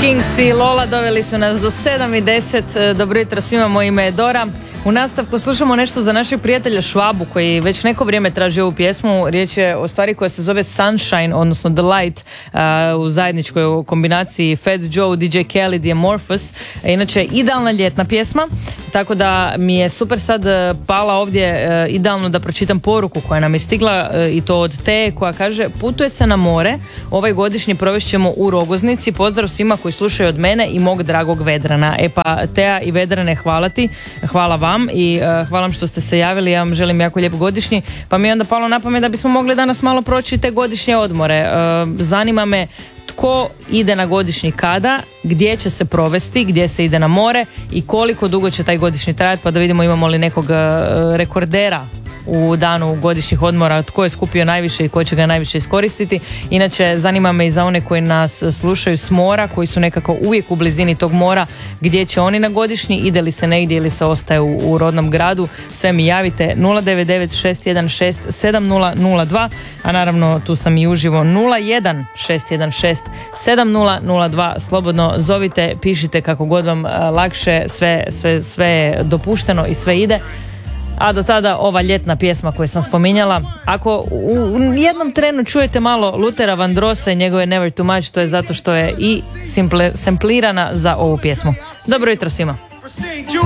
Kings i Lola doveli su nas do 7:10. Dobro jutro svima, moje ime je Dora. U nastavku slušamo nešto za našeg prijatelja Švabu koji već neko vrijeme traži ovu pjesmu. Riječ je o stvari koja se zove Sunshine, odnosno The Light, u zajedničkoj kombinaciji Fat Joe, DJ Khaled i Amorphous. Inače, idealna ljetna pjesma, tako da mi je super sad pala ovdje idealno da pročitam poruku koja nam je stigla, i to od Teje, koja kaže: putuje se na more, ovaj godišnji provešćemo u Rogoznici, pozdrav svima koji slušaju od mene i mog dragog Vedrana. E pa Teja i Vedrane, hvala ti, hvala vam i hvala vam što ste se javili, ja vam želim jako lijep godišnji, pa mi je onda palo na pamet da bismo mogli danas malo proći te godišnje odmore. Zanima me tko ide na godišnji kada, gdje će se provesti, gdje se ide na more i koliko dugo će taj godišnji trajati, pa da vidimo imamo li nekog rekordera u danu godišnjih odmora, tko je skupio najviše i ko će ga najviše iskoristiti. Inače, zanima me i za one koji nas slušaju s mora, koji su nekako uvijek u blizini tog mora, gdje će oni na godišnji, ide li se negdje ili se ostaje u rodnom gradu. Sve mi javite 099 616 7002, a naravno tu sam i uživo 01 616 7002. Slobodno zovite, pišite kako god vam lakše, sve je dopušteno i sve ide. A do tada ova ljetna pjesma koju sam spominjala. Ako u jednom trenu čujete malo Luthera Vandrosa i njegove Never Too Much, to je zato što je i samplirana za ovu pjesmu. Dobro jutro svima.